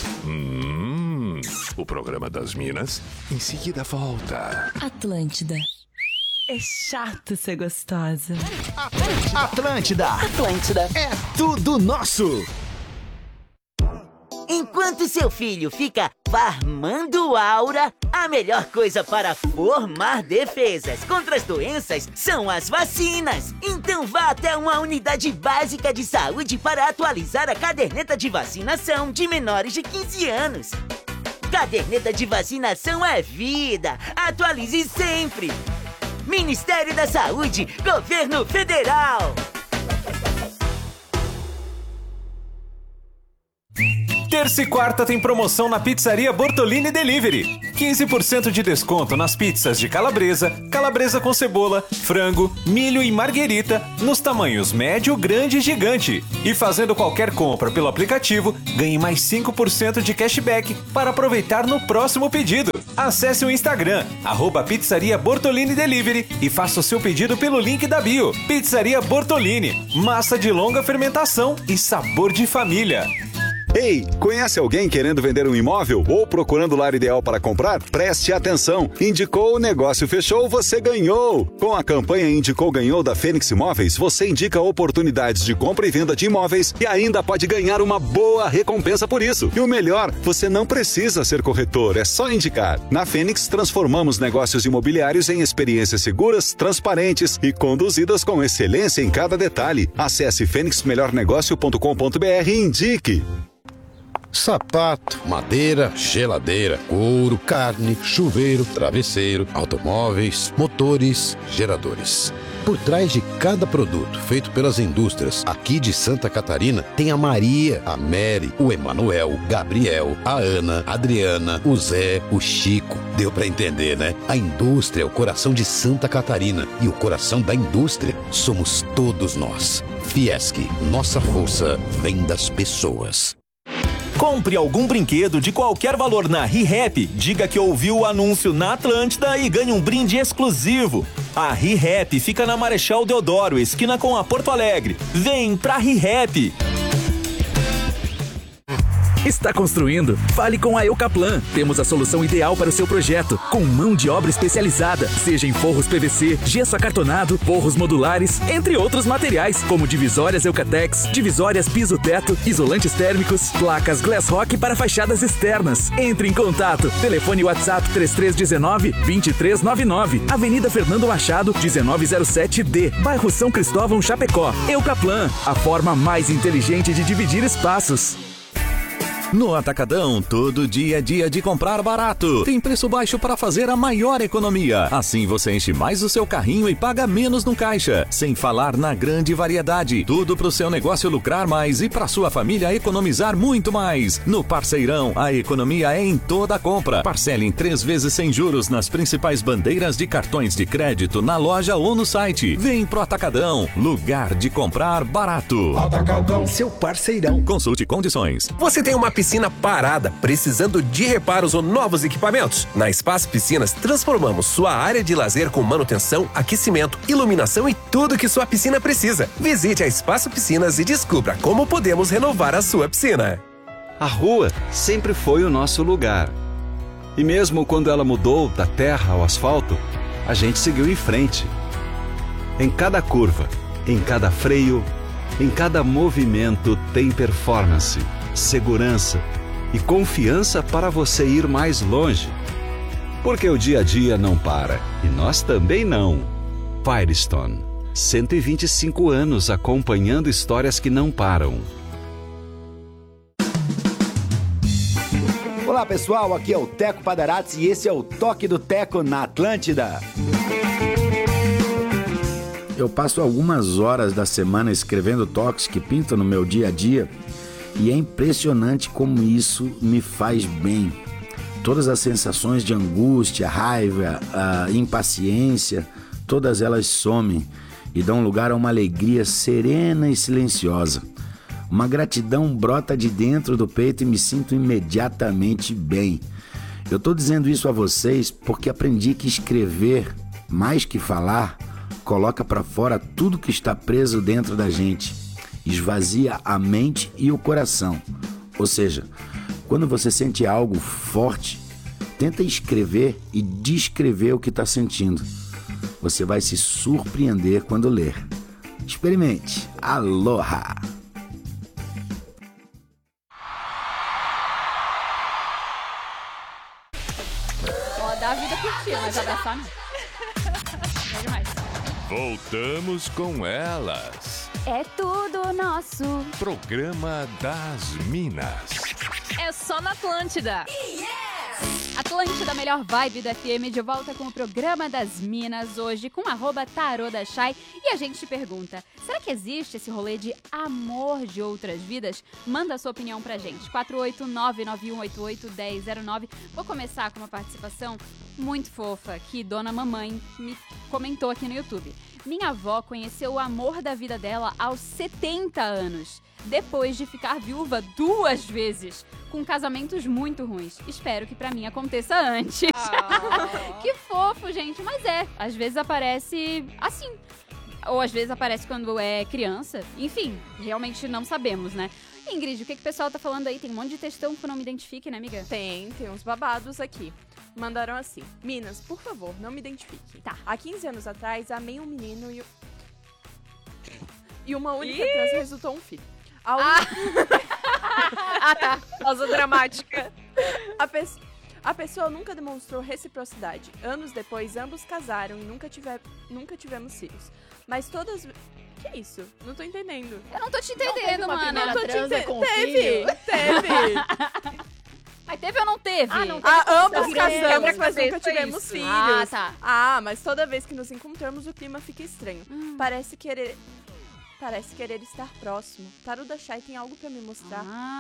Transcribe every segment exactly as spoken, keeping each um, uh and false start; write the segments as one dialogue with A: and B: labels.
A: Hum, o programa das Minas em seguida volta.
B: Atlântida. É chato ser gostosa.
C: Atlântida.
B: Atlântida.
C: É tudo nosso.
D: Enquanto seu filho fica farmando aura, a melhor coisa para formar defesas contra as doenças são as vacinas. Então vá até uma unidade básica de saúde para atualizar a caderneta de vacinação de menores de quinze anos. Caderneta de vacinação é vida. Atualize sempre. Ministério da Saúde, Governo Federal.
E: Terça e quarta tem promoção na Pizzaria Bortolini Delivery. quinze por cento de desconto nas pizzas de calabresa, calabresa com cebola, frango, milho e marguerita nos tamanhos médio, grande e gigante. E fazendo qualquer compra pelo aplicativo, ganhe mais cinco por cento de cashback para aproveitar no próximo pedido. Acesse o Instagram, arroba Pizzaria Bortolini Delivery e faça o seu pedido pelo link da bio. Pizzaria Bortolini, massa de longa fermentação e sabor de família.
F: Ei, conhece alguém querendo vender um imóvel ou procurando o lar ideal para comprar? Preste atenção! Indicou, o negócio fechou, você ganhou! Com a campanha Indicou Ganhou da Fênix Imóveis, você indica oportunidades de compra e venda de imóveis e ainda pode ganhar uma boa recompensa por isso. E o melhor, você não precisa ser corretor, é só indicar. Na Fênix, transformamos negócios imobiliários em experiências seguras, transparentes e conduzidas com excelência em cada detalhe. Acesse fênix melhor negócio ponto com ponto br e indique.
G: Sapato, madeira, geladeira, couro, carne, chuveiro, travesseiro, automóveis, motores, geradores. Por trás de cada produto feito pelas indústrias aqui de Santa Catarina, tem a Maria, a Mary, o Emanuel, o Gabriel, a Ana, a Adriana, o Zé, o Chico. Deu pra entender, né? A indústria é o coração de Santa Catarina e o coração da indústria somos todos nós. Fiesc, nossa força vem das pessoas.
H: Compre algum brinquedo de qualquer valor na ReHap, diga que ouviu o anúncio na Atlântida e ganhe um brinde exclusivo. A ReHap fica na Marechal Deodoro, esquina com a Porto Alegre. Vem pra ReHap!
I: Está construindo? Fale com a Eucaplan. Temos a solução ideal para o seu projeto, com mão de obra especializada, seja em forros P V C, gesso acartonado, forros modulares, entre outros materiais, como divisórias Eucatex, divisórias piso-teto, isolantes térmicos, placas Glassrock para fachadas externas. Entre em contato. Telefone WhatsApp três três um nove, dois três nove nove, Avenida Fernando Machado, dezenove zero sete D, bairro São Cristóvão, Chapecó. Eucaplan, a forma mais inteligente de dividir espaços.
J: No Atacadão, todo dia é dia de comprar barato. Tem preço baixo para fazer a maior economia. Assim você enche mais o seu carrinho e paga menos no caixa. Sem falar na grande variedade. Tudo para o seu negócio lucrar mais e para sua família economizar muito mais. No Parceirão, a economia é em toda a compra. Parcele em três vezes sem juros nas principais bandeiras de cartões de crédito na loja ou no site. Vem pro Atacadão, lugar de comprar barato.
K: Atacadão, seu parceirão.
J: Consulte condições.
K: Você tem uma piscina parada, precisando de reparos ou novos equipamentos? Na Espaço Piscinas, transformamos sua área de lazer com manutenção, aquecimento, iluminação e tudo que sua piscina precisa. Visite a Espaço Piscinas e descubra como podemos renovar a sua piscina.
L: A rua sempre foi o nosso lugar. E mesmo quando ela mudou da terra ao asfalto, a gente seguiu em frente. Em cada curva, em cada freio, em cada movimento tem performance, segurança e confiança para você ir mais longe. Porque o dia a dia não para, e nós também não. Firestone, cento e vinte e cinco anos acompanhando histórias que não param.
C: Olá pessoal, aqui é o Teco Padarazzi e esse é o Toque do Teco na Atlântida. Eu passo algumas horas da semana escrevendo toques que pintam no meu dia a dia. E é impressionante como isso me faz bem. Todas as sensações de angústia, raiva, a impaciência, todas elas somem e dão lugar a uma alegria serena e silenciosa. Uma gratidão brota de dentro do peito e me sinto imediatamente bem. Eu estou dizendo isso a vocês porque aprendi que escrever, mais que falar, coloca para fora tudo que está preso dentro da gente. Esvazia a mente e o coração. Ou seja, Quando você sente algo forte, tenta escrever e descrever o que está sentindo. Você vai se surpreender quando ler. Experimente. Aloha!
M: Ó, dá a vida curtir, mas abraçar não. É demais.
A: Voltamos com elas.
N: É tudo nosso.
A: Programa das Minas.
M: É só na Atlântida. Atlântida, melhor vibe do F M, de volta com o programa das Minas, hoje com arroba tarô da Chay. E a gente te pergunta, será que existe esse rolê de amor de outras vidas? Manda a sua opinião pra gente, quatro oito nove nove um oito oito um zero zero nove. Vou começar com uma participação muito fofa que Dona Mamãe me comentou aqui no YouTube. Minha avó conheceu o amor da vida dela aos setenta anos. Depois de ficar viúva duas vezes, com casamentos muito ruins. Espero que pra mim aconteça antes. Oh. Que fofo, gente. Mas é, às vezes aparece assim. Ou às vezes aparece quando é criança. Enfim, realmente não sabemos, né? Ingrid, o que, que o pessoal tá falando aí? Tem um monte de textão que eu não me identifique, né, amiga?
O: Tem, tem uns babados aqui. Mandaram assim: Minas, por favor, não me identifique.
M: Tá.
O: Há quinze anos atrás, amei um menino e... E uma única trans resultou um filho. A un...
M: Ah. Ah, tá.
O: Pausa dramática. A, pe... a pessoa nunca demonstrou reciprocidade. Anos depois, ambos casaram e nunca, tiver... nunca tivemos filhos. Mas todas... Que isso? Não tô entendendo.
M: Eu não tô te entendendendo,
O: não
M: mano.
O: Não tô te
M: entendendo.
O: Teve! Teve!
M: Mas teve ou não teve?
O: Ah, não teve. Ah, ambos casamos, mas nunca
M: foi
O: tivemos
M: isso.
O: filhos.
M: Ah, tá.
O: Ah, mas toda vez que nos encontramos, o clima fica estranho. Hum. Parece querer... Parece querer estar próximo. Tarô da Chay tem algo pra me mostrar.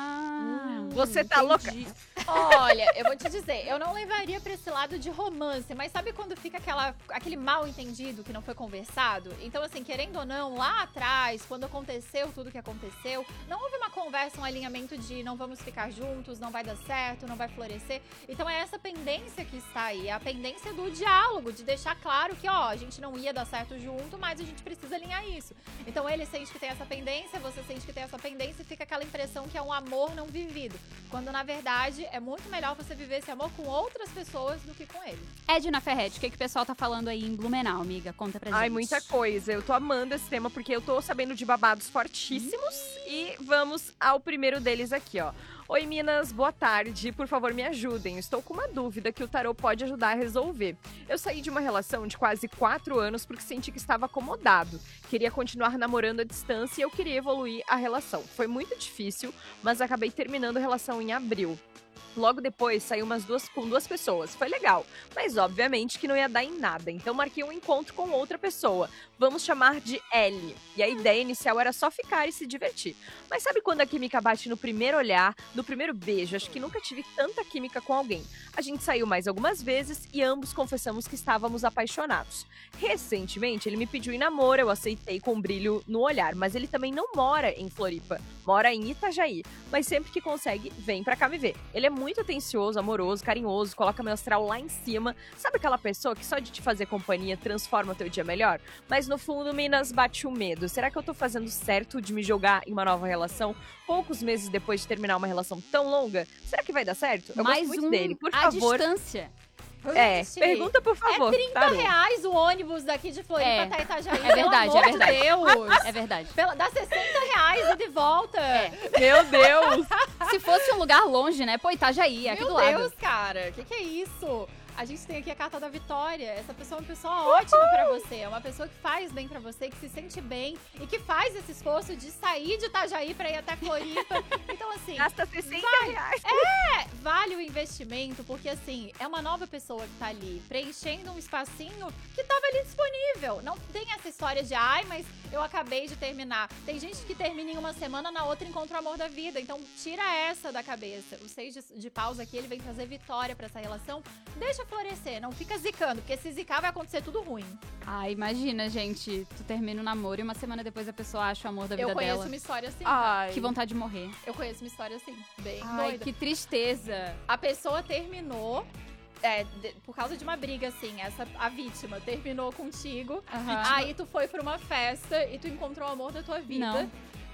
M: Ah,
O: hum,
P: você tá
O: entendi.
P: louca? Olha, eu vou te dizer, eu não levaria pra esse lado de romance, mas sabe quando fica aquela, aquele mal entendido que não foi conversado? Então, assim, querendo ou não, lá atrás, quando aconteceu tudo que aconteceu, não houve uma conversa, um alinhamento de não vamos ficar juntos, não vai dar certo, não vai florescer. Então é essa pendência que está aí, é a pendência do diálogo, de deixar claro que, ó, a gente não ia dar certo junto, mas a gente precisa alinhar isso. Então ele sente que tem essa pendência, você sente que tem essa pendência e fica aquela impressão que é um amor não vivido. Quando, na verdade, é muito melhor você viver esse amor com outras pessoas do que com ele.
M: Edna Ferretti, o que, que o pessoal tá falando aí em Blumenau, amiga? Conta pra gente.
Q: Ai, muita coisa. Eu tô amando esse tema porque eu tô sabendo de babados fortíssimos. Hum. E vamos ao primeiro deles aqui, ó. Oi, Minas, boa tarde. Por favor, me ajudem. Estou com uma dúvida que o tarô pode ajudar a resolver. Eu saí de uma relação de quase quatro anos porque senti que estava acomodado. Queria continuar namorando à distância e eu queria evoluir a relação. Foi muito difícil, mas acabei terminando a relação em abril. Logo depois, saiu umas duas com duas pessoas. Foi legal, mas obviamente que não ia dar em nada. Então marquei um encontro com outra pessoa. Vamos chamar de L. E a ideia inicial era só ficar e se divertir. Mas sabe quando a química bate no primeiro olhar, no primeiro beijo? Acho que nunca tive tanta química com alguém. A gente saiu mais algumas vezes e ambos confessamos que estávamos apaixonados. Recentemente, ele me pediu em namoro, eu aceitei com um brilho no olhar. Mas ele também não mora em Floripa, mora em Itajaí. Mas sempre que consegue, vem pra cá me ver. Ele é muito atencioso, amoroso, carinhoso, coloca meu astral lá em cima. Sabe aquela pessoa que só de te fazer companhia transforma o teu dia melhor? Mas no fundo, Minas, bate o medo. Será que eu tô fazendo certo de me jogar em uma nova relação poucos meses depois de terminar uma relação tão longa? Será que vai dar certo? Eu
M: Mais
Q: gosto muito
M: um
Q: dele, por
M: à
Q: favor.
M: distância.
Q: É,
P: Gente,
Q: pergunta por favor.
P: É trinta
Q: Tarô.
P: reais o ônibus daqui de Floripa
M: É.
P: até Itajaí.
M: É verdade,
P: pelo
M: é
P: amor
M: verdade.
P: de Deus.
M: É verdade.
P: Pela, dá sessenta reais e de volta.
M: É.
Q: Meu Deus.
M: Se fosse um lugar longe, né? Pô, Itajaí, aqui
P: Meu
M: do lado.
P: Deus, cara. O que, que é isso? A gente tem aqui a carta da vitória. Essa pessoa é uma pessoa ótima pra você. É uma pessoa que faz bem pra você, que se sente bem e que faz esse esforço de sair de Itajaí pra ir até Floripa. Então, assim...
Q: Gasta sessenta reais.
P: É, vale o investimento, porque, assim, é uma nova pessoa que tá ali, preenchendo um espacinho que tava ali disponível. Não tem essa história de, ai, mas eu acabei de terminar. Tem gente que termina em uma semana, na outra encontra o amor da vida. Então, tira essa da cabeça. O seis de, de paus aqui, ele vem trazer vitória pra essa relação. Deixa florescer, não fica zicando, porque se zicar vai acontecer tudo ruim.
M: Ah, imagina, gente, tu termina o namoro e uma semana depois a pessoa acha o amor da vida
P: Eu conheço
M: dela.
P: uma história assim.
M: Ai. Que vontade de morrer.
P: Eu conheço uma história assim, bem
M: Ai,
P: doida.
M: que tristeza.
P: A pessoa terminou... É, de, por causa de uma briga, assim, essa, a vítima terminou contigo,
M: Aham.
P: aí tu foi pra uma festa e tu encontrou o amor da tua vida.
M: Não.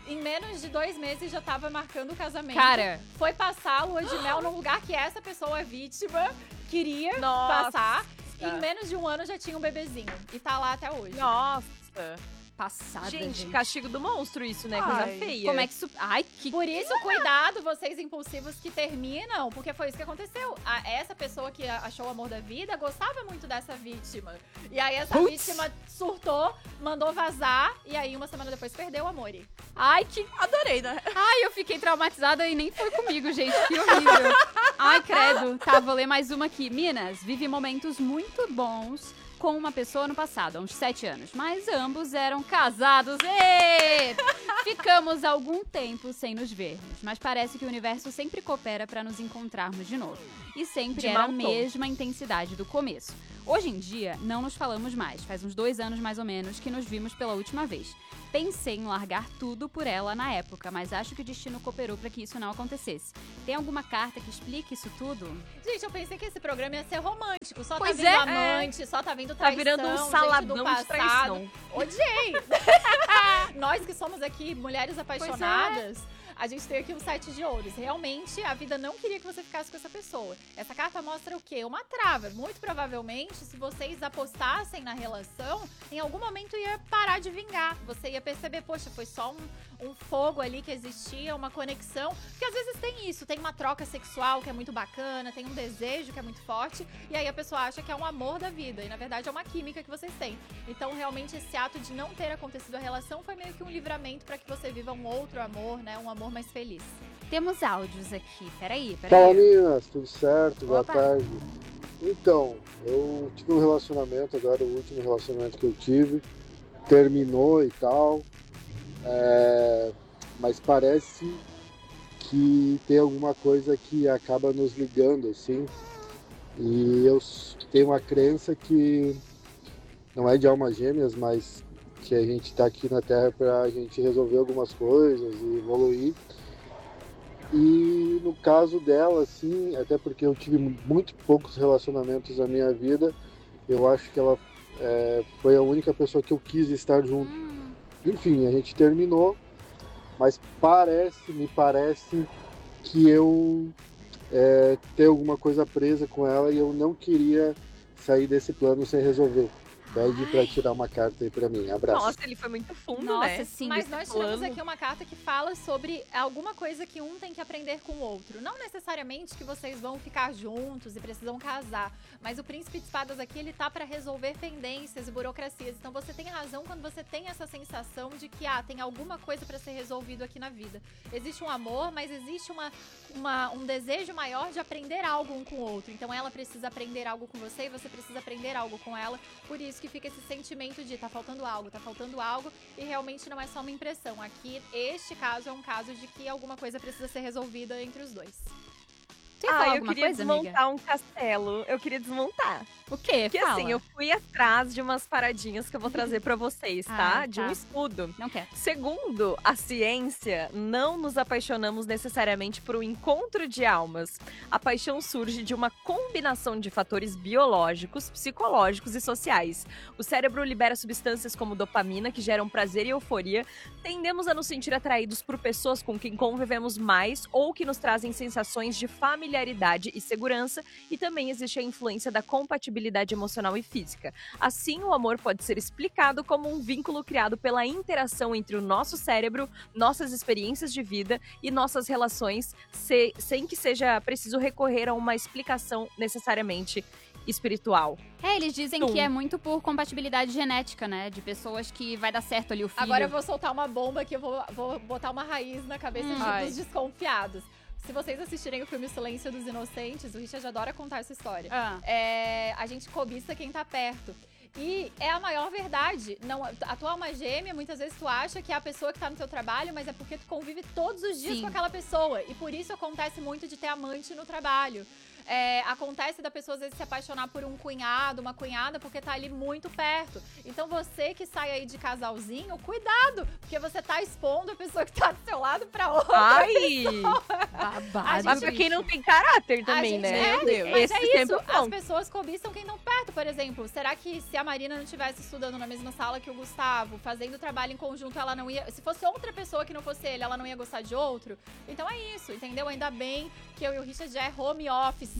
P: Em menos de dois meses já tava marcando o casamento.
M: Cara.
P: Foi passar a lua de mel num lugar que essa pessoa vítima queria
Q: Nossa.
P: passar. E em menos de um ano já tinha um bebezinho. E tá lá até hoje.
Q: Nossa.
M: Passada,
Q: gente,
M: gente.
Q: castigo do monstro isso, né?
M: Ai,
Q: Coisa feia.
M: Como é que isso... Ai, que...
P: Por isso, cuidado, vocês impulsivos que terminam, porque foi isso que aconteceu. A, essa pessoa que achou o amor da vida gostava muito dessa vítima. E aí essa
M: Puts.
P: vítima surtou, mandou vazar, e aí uma semana depois perdeu o amor.
M: Ai, que...
O: Adorei, né?
M: Ai, eu fiquei traumatizada e nem foi comigo, gente. Que horrível. Ai, credo. Tá, vou ler mais uma aqui. Minas, vive momentos muito bons com uma pessoa no passado, há uns sete anos. Mas ambos eram casados. Ê! Ficamos algum tempo sem nos vermos, mas parece que o universo sempre coopera para nos encontrarmos de novo. E sempre
Q: De
M: era a
Q: mau tom.
M: mesma intensidade do começo. Hoje em dia, não nos falamos mais. Faz uns dois anos, mais ou menos, que nos vimos pela última vez. Pensei em largar tudo por ela na época, mas acho que o destino cooperou para que isso não acontecesse. Tem alguma carta que explique isso tudo?
P: Gente, eu pensei que esse programa ia ser romântico. Só
Q: Pois
P: tá vindo
Q: é,
P: amante, só tá vindo
Q: Tá
P: traição,
Q: virando um
P: gente
Q: saladão
P: do
Q: de
P: passado.
Q: traição.
P: Odiei! Nós que somos aqui mulheres apaixonadas, a gente tem aqui um sete de ouros. Realmente, a vida não queria que você ficasse com essa pessoa. Essa carta mostra o quê? Uma trava. Muito provavelmente, se vocês apostassem na relação, em algum momento ia parar de vingar. Você ia perceber, poxa, foi só um, um fogo ali que existia, uma conexão. Porque às vezes tem isso, tem uma troca sexual que é muito bacana, tem um desejo que é muito forte, e aí a pessoa acha que é um amor da vida. E na verdade é uma química que vocês têm. Então, realmente, esse ato de não ter acontecido a relação foi meio que um livramento para que você viva um outro amor, né? Um amor mais feliz.
M: Temos áudios aqui. Peraí, peraí.
R: Fala, meninas, tudo certo? Boa
M: Opa.
R: tarde. Então, eu tive um relacionamento agora, o último relacionamento que eu tive, terminou e tal, é, mas parece que tem alguma coisa que acaba nos ligando, assim, e eu s- tenho uma crença que não é de almas gêmeas, mas que a gente tá aqui na Terra pra gente resolver algumas coisas e evoluir. E no caso dela, assim, até porque eu tive muito poucos relacionamentos na minha vida, eu acho que ela é, foi a única pessoa que eu quis estar junto. Enfim, a gente terminou, mas parece, me parece que eu é, tenho alguma coisa presa com ela e eu não queria sair desse plano sem resolver. Pede pra tirar uma carta aí pra mim. Abraço.
Q: Nossa, ele foi muito fundo,
M: Nossa,
Q: né?
M: sim.
P: Mas
M: esse
P: nós tiramos
Q: plano.
P: aqui uma carta que fala sobre alguma coisa que um tem que aprender com o outro. Não necessariamente que vocês vão ficar juntos e precisam casar, mas o príncipe de espadas aqui, ele tá pra resolver pendências e burocracias. Então você tem razão quando você tem essa sensação de que, ah, tem alguma coisa pra ser resolvido aqui na vida. Existe um amor, mas existe uma, uma, um desejo maior de aprender algo um com o outro. Então ela precisa aprender algo com você e você precisa aprender algo com ela. Por isso que fica esse sentimento de tá faltando algo, tá faltando algo, e realmente não é só uma impressão. Aqui, este caso é um caso de que alguma coisa precisa ser resolvida entre os dois.
M: Você ia
Q: Ah,
M: falar
Q: eu
M: alguma
Q: queria
M: coisa,
Q: desmontar
M: amiga?
Q: um castelo. Eu queria desmontar.
M: O quê?
Q: Porque
M: Fala.
Q: assim, eu fui atrás de umas paradinhas que eu vou trazer pra vocês, tá?
M: Ah,
Q: De um
M: tá.
Q: estudo.
M: Não quer.
Q: Segundo a ciência, não nos apaixonamos necessariamente por um encontro de almas. A paixão surge de uma combinação de fatores biológicos, psicológicos e sociais. O cérebro libera substâncias como dopamina, que geram prazer e euforia. Tendemos a nos sentir atraídos por pessoas com quem convivemos mais ou que nos trazem sensações de familiaridade e segurança. E também existe a influência da compatibilidade emocional e física. Assim, o amor pode ser explicado como um vínculo criado pela interação entre o nosso cérebro, nossas experiências de vida e nossas relações, se- sem que seja preciso recorrer a uma explicação necessariamente espiritual.
M: É, eles dizem
Q: Tum.
M: que é muito por compatibilidade genética, né? De pessoas que vai dar certo ali o filho.
P: Agora eu vou soltar uma bomba que eu vou, vou botar uma raiz na cabeça
M: Hum.
P: de-
M: Ai.
P: dos desconfiados. Se vocês assistirem o filme Silêncio dos Inocentes, o Richard adora contar essa história.
M: Ah.
P: É, a gente cobiça quem tá perto. E é a maior verdade. Não, a tua alma gêmea, muitas vezes tu acha que é a pessoa que tá no teu trabalho, mas é porque tu convive todos os dias
M: Sim.
P: com aquela pessoa. E por isso acontece muito de ter amante no trabalho. É, acontece da pessoa, às vezes, se apaixonar por um cunhado, uma cunhada, porque tá ali muito perto. Então, você que sai aí de casalzinho, cuidado, porque você tá expondo a pessoa que tá do seu lado pra outra
Q: Ai!
P: pessoa.
Q: Babado. Mas pra quem não tem caráter também,
P: gente,
Q: né?
P: É,
Q: Meu Deus.
P: mas
Q: Esse
P: é
Q: sempre
P: isso,
Q: é um
P: as pessoas cobiçam quem não perto, por exemplo. Será que se a Marina não estivesse estudando na mesma sala que o Gustavo, fazendo trabalho em conjunto, ela não ia... Se fosse outra pessoa que não fosse ele, ela não ia gostar de outro? Então é isso, entendeu? Ainda bem que eu e o Richard já é home office.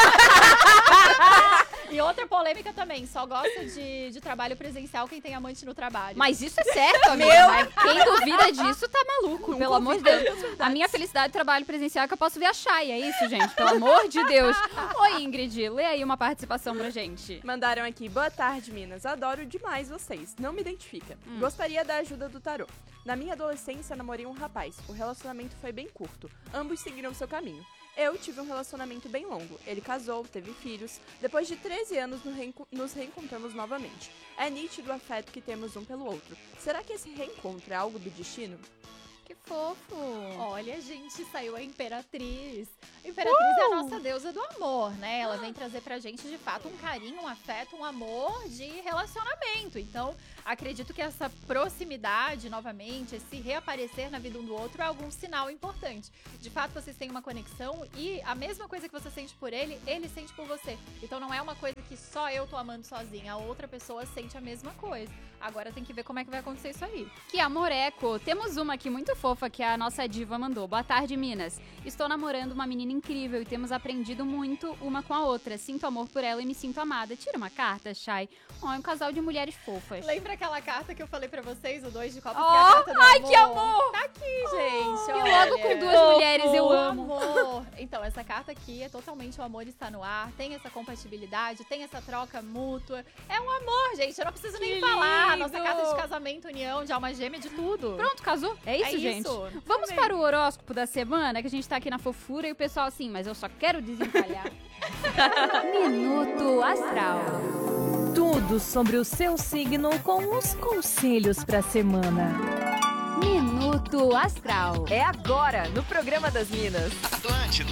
P: E outra polêmica também, só gosta de, de trabalho presencial quem tem amante no trabalho.
S: Mas isso é certo, amiga.
P: Meu!
S: Mas quem duvida disso tá maluco,
P: Não
S: pelo amor de Deus. A minha felicidade de trabalho presencial é que eu posso ver a Chay, é isso, gente? Pelo amor de Deus. Oi, Ingrid, lê aí uma participação pra gente.
O: Mandaram aqui, boa tarde, Minas. Adoro demais vocês. Não me identifica.
S: Hum.
O: Gostaria da ajuda do tarô. Na minha adolescência, namorei um rapaz. O relacionamento foi bem curto. Ambos seguiram seu caminho. Eu tive um relacionamento bem longo. Ele casou, teve filhos. Depois de treze anos, no reenco- nos reencontramos novamente. É nítido o afeto que temos um pelo outro. Será que esse reencontro é algo do destino?
P: Que fofo. Olha, gente, saiu a Imperatriz. A Imperatriz uh! é a nossa deusa do amor, né? Ela vem trazer pra gente, de fato, um carinho, um afeto, um amor de relacionamento. Então, acredito que essa proximidade, novamente, esse reaparecer na vida um do outro é algum sinal importante. De fato, vocês têm uma conexão e a mesma coisa que você sente por ele, ele sente por você. Então, não é uma coisa que só eu tô amando sozinha. A outra pessoa sente a mesma coisa. Agora tem que ver como é que vai acontecer isso aí.
S: Que amoreco. Temos uma aqui muito fofa que a nossa diva mandou. Boa tarde, Minas. Estou namorando uma menina incrível e temos aprendido muito uma com a outra. Sinto amor por ela e me sinto amada. Tira uma carta, Chay. Oh, é um casal de mulheres fofas.
P: Lembra aquela carta que eu falei pra vocês, o dois de copas,
S: Oh,
P: que é a carta do
S: ai,
P: amor?
S: que amor!
P: Tá aqui, gente.
S: E
P: olha.
S: logo com duas mulheres, eu amo.
P: Amor. Então, essa carta aqui é totalmente o amor está no ar. Tem essa compatibilidade, tem essa troca mútua. É um amor, gente. Eu não preciso nem
S: Que
P: falar.
S: lindo.
P: Nossa carta de casamento, união, de alma gêmea, de tudo.
S: Pronto, casou? É isso,
P: É
S: gente.
P: isso.
S: Vamos para o horóscopo da semana, que a gente tá aqui na fofura e o pessoal assim, mas eu só quero desencalhar.
T: Minuto Astral. Tudo sobre o seu signo com os conselhos pra semana.
S: Minuto Astral.
Q: É agora, no programa das Minas.
U: Atlântida.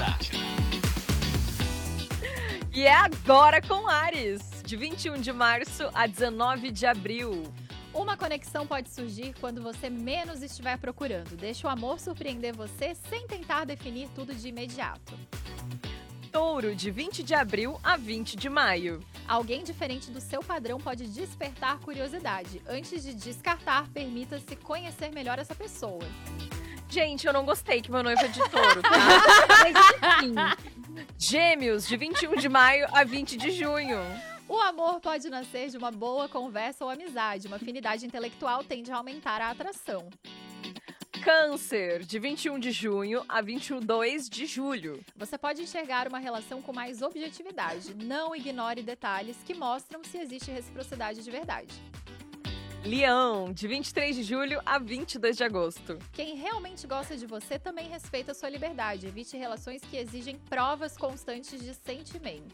Q: E é agora com Áries, de vinte e um de março a dezenove de abril.
P: Uma conexão pode surgir quando você menos estiver procurando. Deixa o amor surpreender você sem tentar definir tudo de imediato.
Q: Touro, de vinte de abril a vinte de maio.
P: Alguém diferente do seu padrão pode despertar curiosidade. Antes de descartar, permita-se conhecer melhor essa pessoa.
Q: Gente, eu não gostei que meu noivo é de touro, tá? Mas enfim. Gêmeos, de vinte e um de maio a vinte de junho.
P: O amor pode nascer de uma boa conversa ou amizade. Uma afinidade intelectual tende a aumentar a atração.
Q: Câncer, de vinte e um de junho a vinte e dois de julho.
P: Você pode enxergar uma relação com mais objetividade. Não ignore detalhes que mostram se existe reciprocidade de verdade.
Q: Leão, de vinte e três de julho a vinte e dois de agosto.
P: Quem realmente gosta de você também respeita a sua liberdade. Evite relações que exigem provas constantes de sentimento.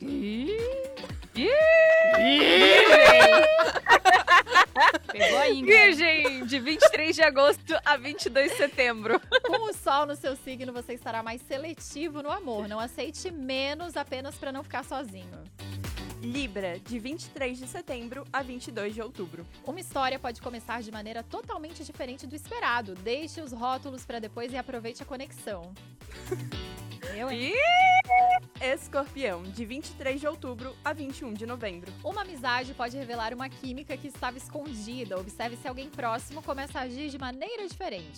Q: Pegou a Ingrid. Virgem, de vinte e três de agosto a vinte e dois de setembro.
P: Com o sol no seu signo, você estará mais seletivo no amor. Não aceite menos apenas para não ficar sozinho.
O: Libra, de vinte e três de setembro a vinte e dois de outubro.
P: Uma história pode começar de maneira totalmente diferente do esperado. Deixe os rótulos para depois e aproveite a conexão.
O: Eu, hein? Escorpião, de vinte e três de outubro a vinte e um de novembro.
P: Uma amizade pode revelar uma química que estava escondida. Observe se alguém próximo começa a agir de maneira diferente.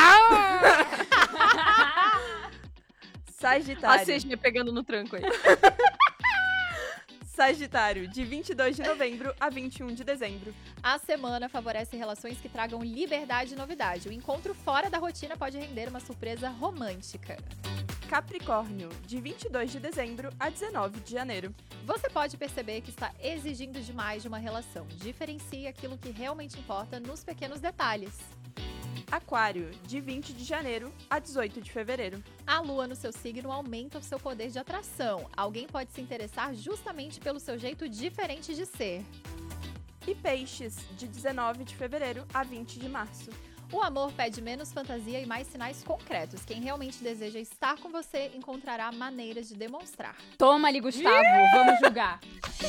O: Sagitário.
Q: A Sejinha pegando no tranco aí.
O: Sagitário, de vinte e dois de novembro a vinte e um de dezembro.
P: A semana favorece relações que tragam liberdade e novidade. O encontro fora da rotina pode render uma surpresa romântica.
O: Capricórnio, de vinte e dois de dezembro a dezenove de janeiro.
P: Você pode perceber que está exigindo demais de uma relação. Diferencie aquilo que realmente importa nos pequenos detalhes.
O: Aquário, de vinte de janeiro a dezoito de fevereiro.
P: A lua no seu signo aumenta o seu poder de atração. Alguém pode se interessar justamente pelo seu jeito diferente de ser.
O: E Peixes, de dezenove de fevereiro a vinte de março.
P: O amor pede menos fantasia e mais sinais concretos. Quem realmente deseja estar com você encontrará maneiras de demonstrar.
S: Toma ali, Gustavo. Vamos julgar.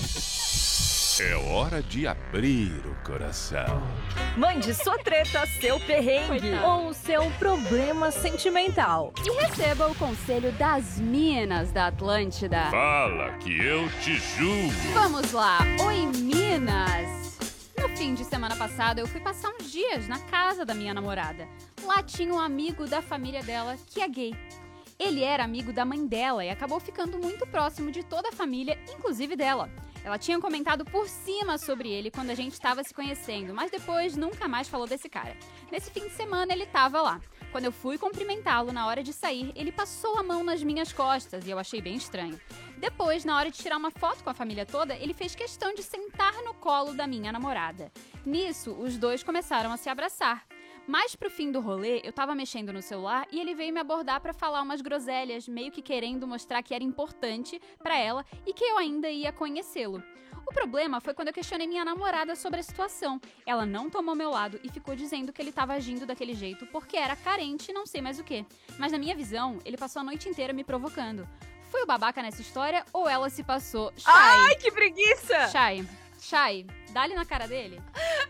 A: É hora de abrir o coração.
T: Mande sua treta, seu perrengue ou o seu problema sentimental.
S: E receba o conselho das Minas da Atlântida.
A: Fala que eu te julgo.
S: Vamos lá. Oi, Minas. No fim de semana passado, eu fui passar uns dias na casa da minha namorada. Lá tinha um amigo da família dela que é gay. Ele era amigo da mãe dela e acabou ficando muito próximo de toda a família, inclusive dela. Ela tinha comentado por cima sobre ele quando a gente estava se conhecendo, mas depois nunca mais falou desse cara. Nesse fim de semana ele estava lá. Quando eu fui cumprimentá-lo na hora de sair, ele passou a mão nas minhas costas e eu achei bem estranho. Depois, na hora de tirar uma foto com a família toda, ele fez questão de sentar no colo da minha namorada. Nisso, os dois começaram a se abraçar. Mais pro fim do rolê, eu tava mexendo no celular e ele veio me abordar pra falar umas groselhas, meio que querendo mostrar que era importante pra ela e que eu ainda ia conhecê-lo. O problema foi quando eu questionei minha namorada sobre a situação. Ela não tomou meu lado e ficou dizendo que ele tava agindo daquele jeito porque era carente e não sei mais o quê. Mas na minha visão, ele passou a noite inteira me provocando. Fui o babaca nessa história ou ela se passou? Chay.
Q: Ai, que preguiça!
S: Chay, Chay, dá-lhe na cara dele.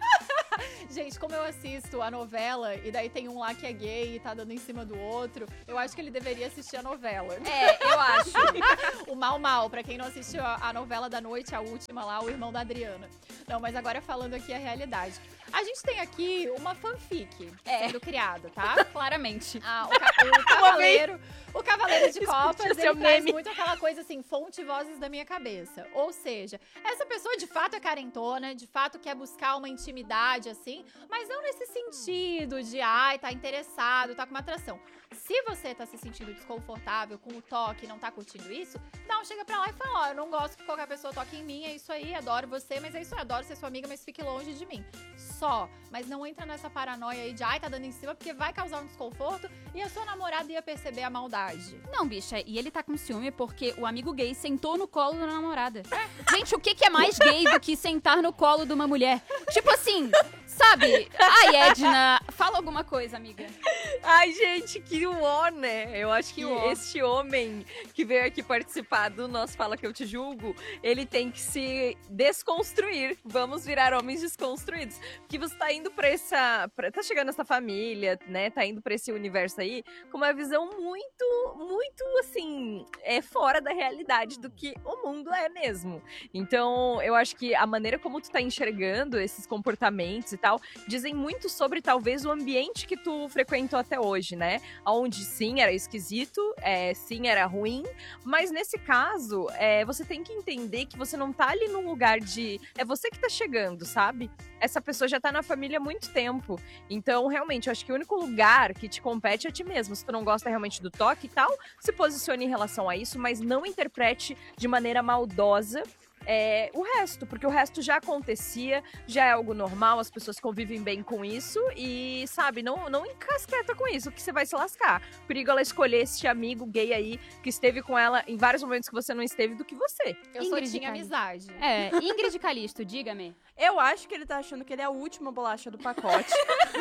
P: Gente, como eu assisto a novela e daí tem um lá que é gay e tá dando em cima do outro, eu acho que ele deveria assistir a novela.
S: É, eu acho.
P: O Mal Mal, pra quem não assistiu a, a novela da noite, a última lá, o irmão da Adriana. Não, mas agora falando aqui a realidade. A gente tem aqui uma fanfic
S: é.
P: sendo criada, tá?
S: Claramente.
P: Ah, o, ca o Cavaleiro, o Cavaleiro de Copas, ele traz
Q: meme.
P: muito aquela coisa assim, fonte e vozes da minha cabeça. Ou seja, essa pessoa de fato é carentona, de fato quer buscar uma intimidade, assim, mas não nesse sentido de, ai, tá interessado, tá com uma atração. Se você tá se sentindo desconfortável com o toque e não tá curtindo isso, não, chega pra lá e fala, ó, eu não gosto que qualquer pessoa toque em mim, é isso aí, adoro você, mas é isso aí, adoro ser sua amiga, mas fique longe de mim. Só, mas não entra nessa paranoia aí de, ai, tá dando em cima, porque vai causar um desconforto e a sua namorada ia perceber a maldade.
S: Não, bicha, e ele tá com ciúme porque o amigo gay sentou no colo da namorada. Gente, o que que é mais gay do que sentar no colo de uma mulher? Tipo assim, sabe? Ai, Edna, fala alguma coisa, amiga.
Q: Ai, gente, que uó, né? Eu acho que,
S: que uó.
Q: Este homem que veio aqui participar do nosso Fala Que Eu Te Julgo, ele tem que se desconstruir. Vamos virar homens desconstruídos. Porque você tá indo pra essa... Pra, tá chegando nessa família, né? Tá indo pra esse universo aí com uma visão muito, muito, assim, é fora da realidade do que o mundo é mesmo. Então, eu acho que a maneira como tu tá enxergando esses comportamentos e tal, dizem muito sobre, talvez, o ambiente que tu frequentou até hoje, né? Onde, sim, era esquisito, é, sim, era ruim, mas nesse caso, é, você tem que entender que você não tá ali num lugar de... É você que tá chegando, sabe? Essa pessoa já tá na família há muito tempo. Então, realmente, eu acho que o único lugar que te compete é a ti mesmo. Se tu não gosta realmente do toque e tal, se posicione em relação a isso, mas não interprete de maneira maldosa É, o resto, porque o resto já acontecia, já é algo normal, as pessoas convivem bem com isso e, sabe, não, não encasqueta com isso, que você vai se lascar. Perigo ela escolher esse amigo gay aí que esteve com ela em vários momentos que você não esteve do que você.
P: Eu só tinha amizade.
S: É, Ingrid Calisto, diga-me.
O: Eu acho que ele tá achando que ele é a última bolacha do pacote.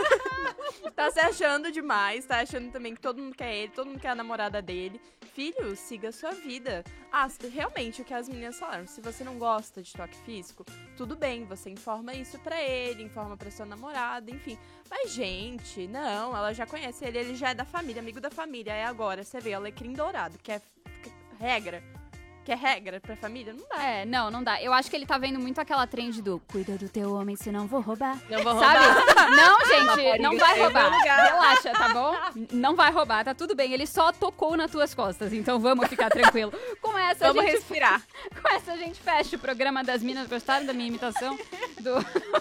O: Tá se achando demais, tá achando também que todo mundo quer ele, todo mundo quer a namorada dele. Filho, siga a sua vida. Ah, realmente, o que as meninas falaram, se você não gosta de toque físico, tudo bem, você informa isso pra ele, informa pra sua namorada, enfim. Mas, gente, não, ela já conhece ele, ele já é da família, amigo da família. Aí agora, você vê, alecrim dourado, que é regra. Que é regra pra família? Não dá.
S: É, não, não dá. Eu acho que ele tá vendo muito aquela trend do cuida do teu homem, senão vou roubar.
O: Não vou
S: Sabe?
O: roubar.
S: Não, gente, não vai roubar. Relaxa, tá bom? Não vai roubar, tá tudo bem. Ele só tocou nas tuas costas, então vamos ficar tranquilo. Com essa,
Q: vamos
S: a gente...
Q: respirar.
S: Com essa a gente fecha o programa das Minas. Gostaram da minha imitação? Do...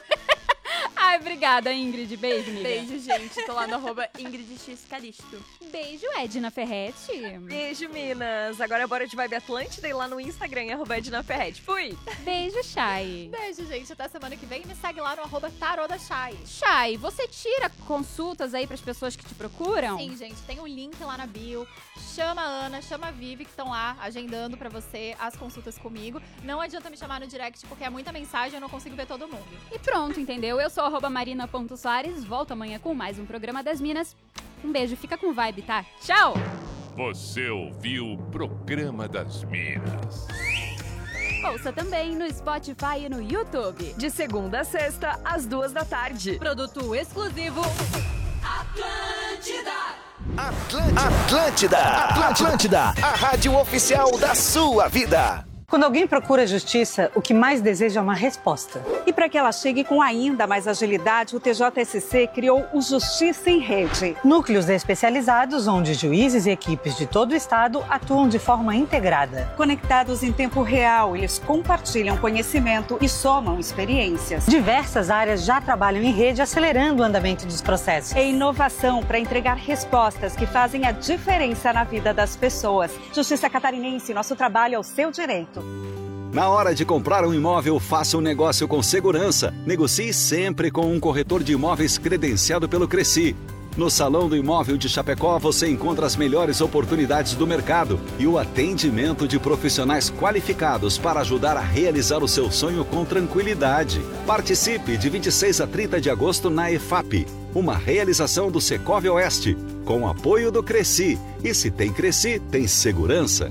S: Ai, obrigada, Ingrid. Beijo, amiga.
O: Beijo, gente. Tô lá no arroba Ingrid X Calisto.
S: Beijo, Edna Ferretti.
Q: Beijo, Minas. Agora bora de Vibe Atlântida e lá no Instagram, arroba Edna Ferretti. Fui.
S: Beijo, Chay.
P: Beijo, gente. Até semana que vem. Me segue lá no arroba Tarô da Chay.
S: Chay, você tira consultas aí pras pessoas que te procuram?
P: Sim, gente. Tem um link lá na bio. Chama a Ana, chama a Vivi, que estão lá agendando pra você as consultas comigo. Não adianta me chamar no direct, porque é muita mensagem e eu não consigo ver todo mundo.
S: E pronto, entendeu? Eu sou arroba arroba marina.soares. Volto amanhã com mais um programa das Minas. Um beijo, fica com vibe, tá? Tchau!
A: Você ouviu o Programa das Minas.
S: Ouça também no Spotify e no YouTube.
Q: De segunda a sexta, às duas da tarde.
S: Produto exclusivo
U: Atlântida. Atlântida. Atlântida. Atlântida. A rádio oficial da sua vida.
V: Quando alguém procura justiça, o que mais deseja é uma resposta. E para que ela chegue com ainda mais agilidade, o T J S C criou o Justiça em Rede. Núcleos especializados onde juízes e equipes de todo o estado atuam de forma integrada. Conectados em tempo real, eles compartilham conhecimento e somam experiências. Diversas áreas já trabalham em rede, acelerando o andamento dos processos. É inovação para entregar respostas que fazem a diferença na vida das pessoas. Justiça Catarinense, nosso trabalho é o seu direito.
F: Na hora de comprar um imóvel, faça um negócio com segurança. Negocie sempre com um corretor de imóveis credenciado pelo Cresci. No Salão do Imóvel de Chapecó, você encontra as melhores oportunidades do mercado e o atendimento de profissionais qualificados para ajudar a realizar o seu sonho com tranquilidade. Participe de vinte e seis a trinta de agosto na E F A P, uma realização do Secov Oeste, com apoio do Cresci. E se tem Cresci, tem segurança.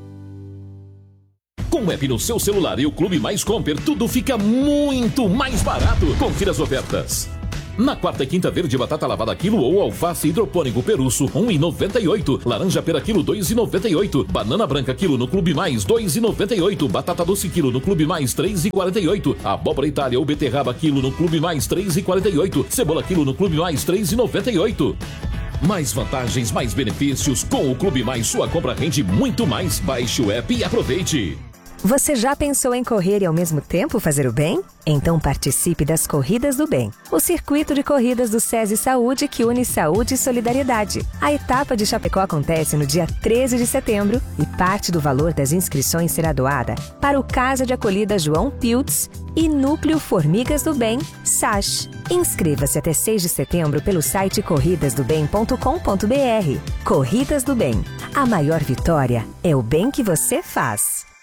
W: Com o app no seu celular e o Clube Mais Comper, tudo fica muito mais barato. Confira as ofertas. Na quarta e quinta verde, batata lavada quilo ou alface hidropônico peruço, um real e noventa e oito. Laranja pera quilo, dois reais e noventa e oito. Banana branca quilo no Clube Mais, dois reais e noventa e oito. Batata doce quilo no Clube Mais, três reais e quarenta e oito. Abóbora Itália ou beterraba quilo no Clube Mais, três reais e quarenta e oito. Cebola quilo no Clube Mais, três reais e noventa e oito. Mais vantagens, mais benefícios. Com o Clube Mais, sua compra rende muito mais. Baixe o app e aproveite.
X: Você já pensou em correr e ao mesmo tempo fazer o bem? Então participe das Corridas do Bem, o circuito de corridas do SESI Saúde que une saúde e solidariedade. A etapa de Chapecó acontece no dia treze de setembro e parte do valor das inscrições será doada para o Casa de Acolhida João Piltz e Núcleo Formigas do Bem, S A S. Inscreva-se até seis de setembro pelo site corridas do bem ponto com ponto br. Corridas do Bem. A maior vitória é o bem que você faz.